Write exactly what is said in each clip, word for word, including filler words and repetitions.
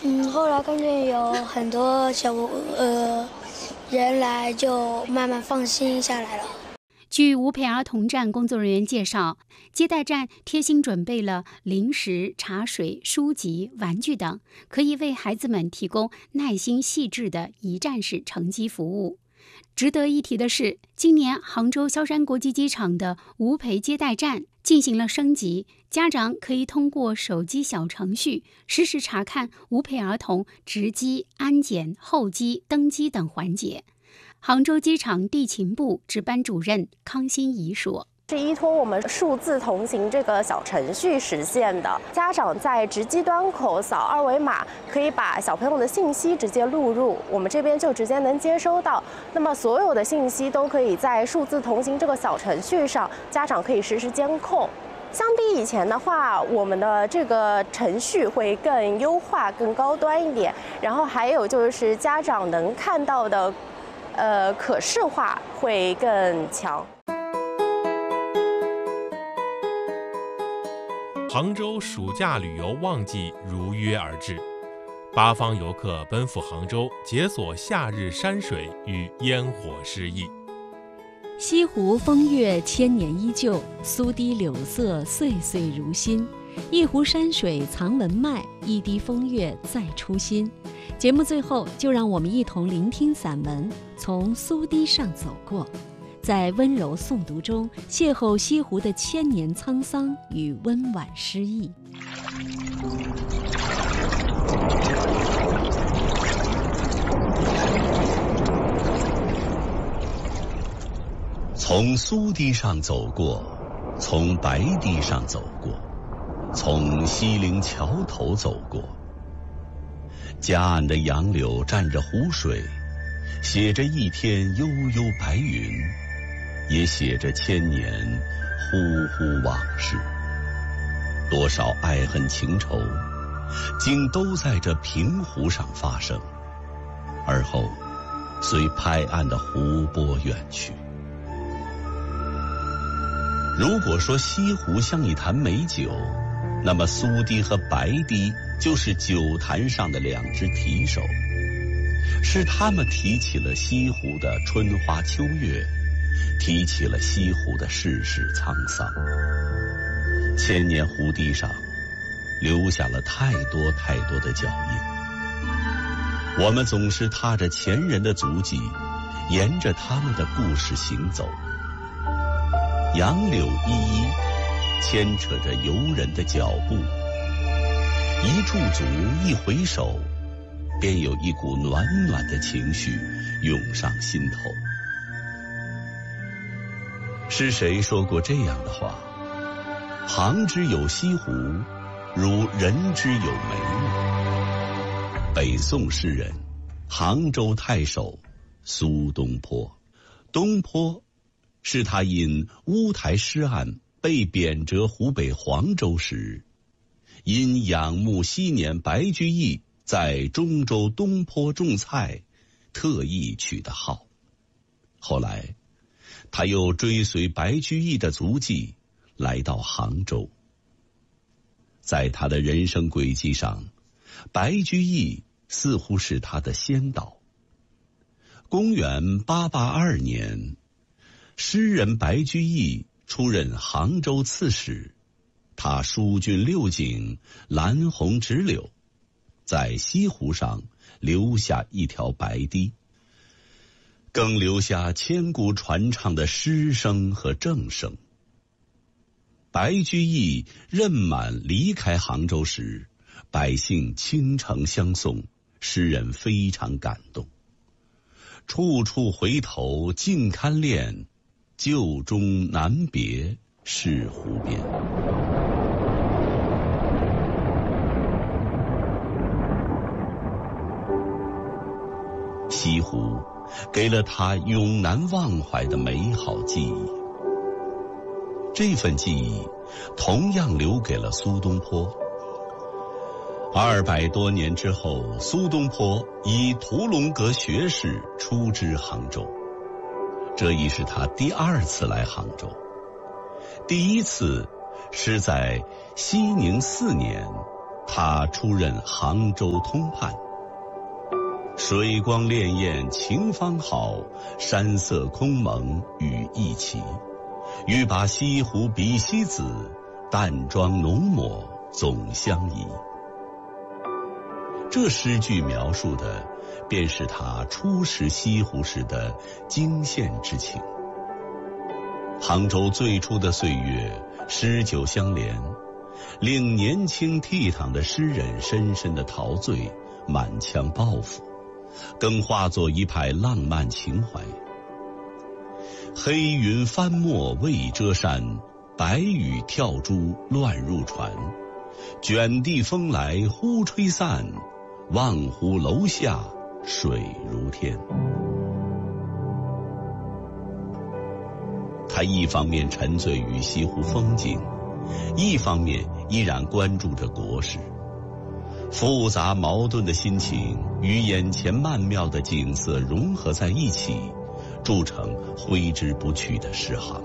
嗯，后来看见有很多小呃人来，就慢慢放心下来了。 据吴培儿童站工作人员介绍，接待站贴心准备了零食、茶水、书籍、玩具等，可以为孩子们提供耐心细致的一站式乘机服务。值得一提的是，今年杭州萧山国际机场的吴培接待站进行了升级，家长可以通过手机小程序实时查看吴培儿童值机、安检、候机、登机等环节。杭州机场地勤部值班主任康欣怡说， 是依托我们数字同行这个小程序实现的。家长在值机端口扫二维码，可以把小朋友的信息直接录入，我们这边就直接能接收到。那么所有的信息都可以在数字同行这个小程序上，家长可以实时监控。相比以前的话，我们的这个程序会更优化、更高端一点。然后还有就是家长能看到的，呃，可视化会更强。 杭州暑假旅游旺季如约而至，八方游客奔赴杭州，解锁夏日山水与烟火诗意。 西湖风月千年依旧，苏堤柳色岁岁如新。一湖山水藏文脉，一滴风月再出新。节目最后，就让我们一同聆听散文《从苏堤上走过》，在温柔诵读中邂逅西湖的千年沧桑与温婉诗意。 从苏堤上走过，从白堤上走过，从西泠桥头走过。夹岸的杨柳蘸着湖水，写着一天悠悠白云，也写着千年忽忽往事。多少爱恨情仇，竟都在这平湖上发生，而后随拍岸的湖波远去。如果说西湖像一坛美酒，那么苏堤和白堤就是酒坛上的两只提手，是他们提起了西湖的春花秋月，提起了西湖的世事沧桑。千年湖堤上留下了太多太多的脚印，我们总是踏着前人的足迹，沿着他们的故事行走。杨柳依依，牵扯着游人的脚步，一驻足，一回首，便有一股暖暖的情绪涌上心头。是谁说过这样的话？杭之有西湖，如人之有眉目。北宋诗人，杭州太守苏东坡。东坡是他因乌台诗案被贬谪湖北黄州时，因仰慕昔年白居易在中州东坡种菜，特意取的号。后来他又追随白居易的足迹来到杭州。在他的人生轨迹上，白居易似乎是他的先导。公元八八二年，诗人白居易出任杭州刺史，他疏浚六景，拦红直柳，在西湖上留下一条白堤，更留下千古传唱的诗声和正声。白居易任满离开杭州时，百姓倾城相送，诗人非常感动。处处回头尽堪恋，旧中难别是湖边。西湖给了他永难忘怀的美好记忆，这份记忆同样留给了苏东坡。二百多年之后，苏东坡以屠龙阁学士出知杭州，这已是他第二次来杭州。第一次是在熙宁四年， 他出任杭州通判。水光潋滟晴方好，山色空蒙雨亦奇。欲把西湖比西子，淡妆浓抹总相宜。这诗句描述的便是他初识西湖时的惊羡之情。杭州最初的岁月，诗酒相连，令年轻倜傥的诗人深深的陶醉，满腔抱负，更化作一派浪漫情怀。黑云翻墨未遮山，白雨跳珠乱入船。卷地风来忽吹散，望湖楼下水如天。他一方面沉醉于西湖风景，一方面依然关注着国事。复杂矛盾的心情与眼前曼妙的景色融合在一起，铸成挥之不去的诗行。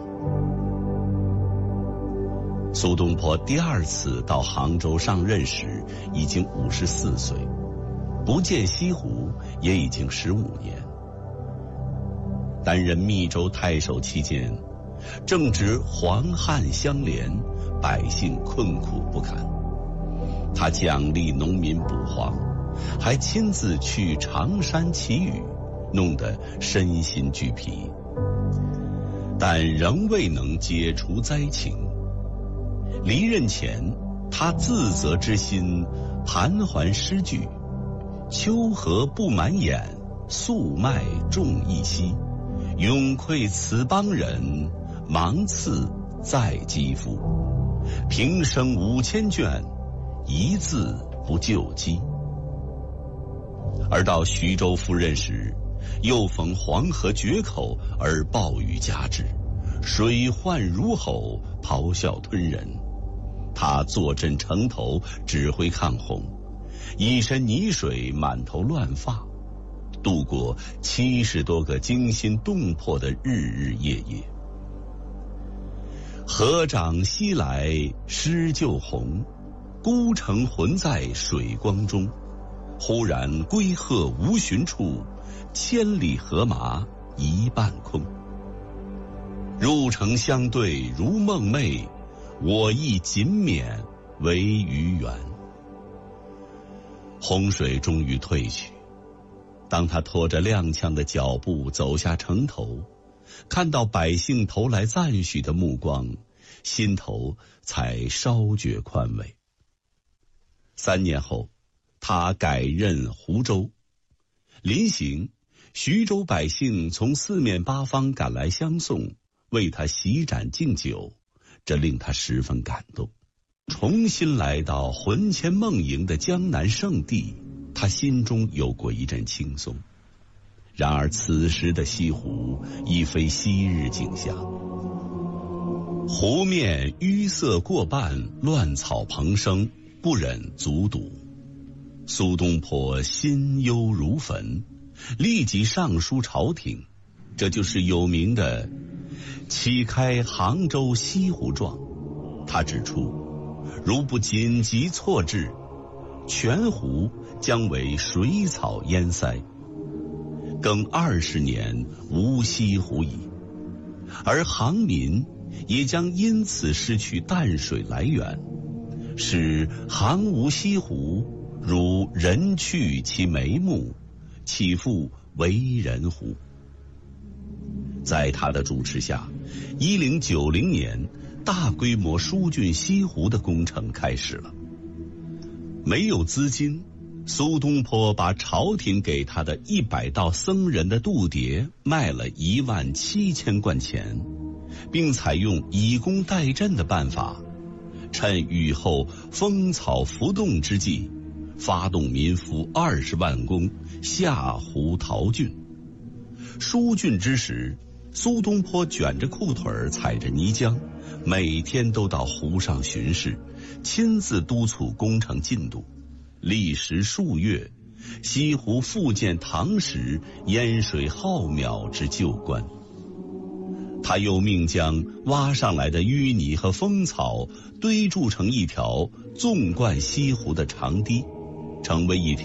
苏东坡第二次到杭州上任时已经五十四岁，不见西湖也已经十五年。担任密州太守期间，正值黄旱相连，百姓困苦不堪。他奖励农民捕荒，还亲自去常山祈雨，弄得身心俱疲，但仍未能解除灾情。离任前，他自责之心盘桓诗句：秋荷不满眼，粟麦种一稀。永愧此邦人，芒刺在肌肤。平生五千卷，一字不救饥。而到徐州赴任时，又逢黄河决口而暴雨加之，水患如吼，咆哮吞人。他坐镇城头，指挥抗洪，一身泥水，满头乱发，度过七十多个惊心动魄的日日夜夜。河涨西来诗就红，孤城浑在水光中。忽然归鹤无寻处，千里荷马一半空。入城相对如梦寐，我亦仅免为鱼圆。洪水终于退去，当他拖着踉跄的脚步走下城头，看到百姓投来赞许的目光，心头才稍觉宽慰。三年后，他改任湖州，临行，徐州百姓从四面八方赶来相送，为他席盏敬酒，这令他十分感动。重新来到魂牵梦萦的江南圣地，他心中有过一阵轻松。然而此时的西湖已非昔日景象，湖面淤塞过半，乱草蓬生，不忍卒睹。苏东坡心忧如焚，立即上书朝廷，这就是有名的启开杭州西湖状。他指出，如不紧急措置，全湖将为水草淹塞，更二十年无西湖矣，而杭民也将因此失去淡水来源，使杭无西湖，如人去其眉目，岂复为人乎？在他的主持下，一零九零年大规模疏浚西湖的工程开始了。没有资金，苏东坡把朝廷给他的一百道僧人的度牒卖了一万七千贯钱，并采用以工代赈的办法，趁雨后风草浮动之际，发动民夫二十万工下湖淘浚。疏浚之时，苏东坡卷着裤腿踩着泥浆，每天都到湖上巡视，亲自督促工程进度。历时数月，西湖复见唐时淹水浩渺之旧观。 他又命将挖上来的淤泥和蜂草堆筑成一条纵贯西湖的长堤，成为一条